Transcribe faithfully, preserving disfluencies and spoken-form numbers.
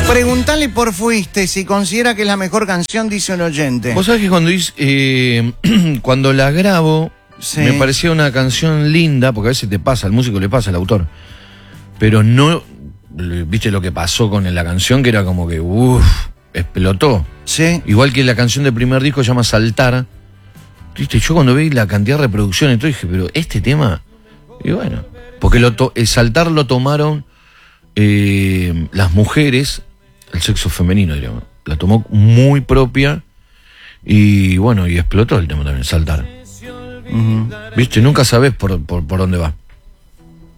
Preguntale por Fuiste si considera que es la mejor canción, dice un oyente. Vos sabés que cuando, hice, eh, cuando la grabo, sí, me parecía una canción linda, porque a veces te pasa, al músico le pasa, al autor. Pero no, viste lo que pasó con la canción, que era como que, uff, explotó. Sí. Igual que la canción del primer disco se llama Saltar. Viste, yo cuando vi la cantidad de reproducciones, todo dije, pero este tema, y bueno, porque lo to el Saltar lo tomaron eh, las mujeres, el sexo femenino, digamos, la tomó muy propia y bueno, y explotó el tema también, Saltar. Uh-huh. Viste, nunca sabés por, por, por dónde va.